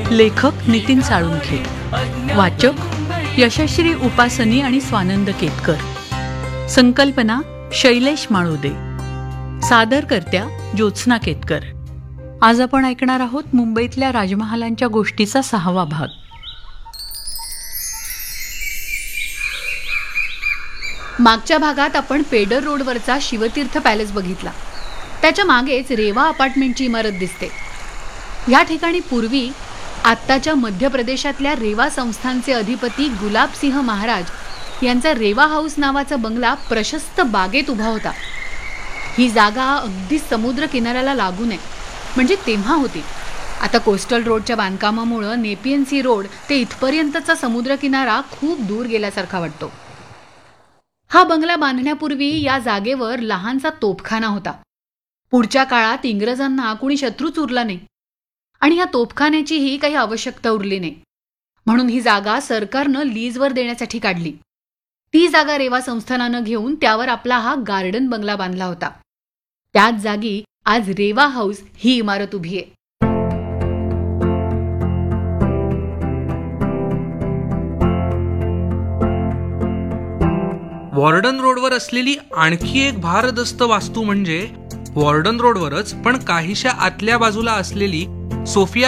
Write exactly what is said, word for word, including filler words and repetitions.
लेखक नितीन साळुंखे, वाचक यशश्री उपासनी आणि स्वानंद केतकर, संकल्पना शैलेश माळुदे, सादरकर्त्या ज्योत्स्ना केतकर. आज आपण ऐकणार आहोत मुंबईतल्या राजमहालांच्या गोष्टीचा सहावा भाग. मागच्या भागात आपण पेडर रोडवरचा शिवतीर्थ पॅलेस बघितला. त्याच्या मागेच रेवा अपार्टमेंटची इमारत दिसते. या ठिकाणी पूर्वी आत्ताच्या मध्य प्रदेशातल्या रेवा संस्थानचे अधिपती गुलाबसिंह महाराज यांचा रेवा हाऊस नावाचा बंगला प्रशस्त बागेत उभा होता. ही जागा अगदी समुद्र किनाऱ्याला लागून आहे, म्हणजे तेव्हा होती. आता कोस्टल रोडच्या बांधकामामुळं नेपियन सी रोड ते इथपर्यंतचा समुद्र किनारा खूप दूर गेल्यासारखा वाटतो. हा बंगला बांधण्यापूर्वी या जागेवर लहानसा तोफखाना होता. पुढच्या काळात इंग्रजांना कुणी शत्रूच उरला नाही आणि या तोफखान्याचीही काही आवश्यकता उरली नाही, म्हणून ही जागा सरकारनं लीजवर देण्यासाठी काढली. ती जागा रेवा संस्थानानं घेऊन त्यावर आपला हा गार्डन बंगला बांधला होता. त्याच जागी आज रेवा हाऊस ही इमारत उभी आहे. वॉर्डन रोडवर असलेली आणखी एक भारदस्त वास्तू म्हणजे वॉर्डन रोडवरच पण काहीशा आतल्या बाजूला असलेली सोफिया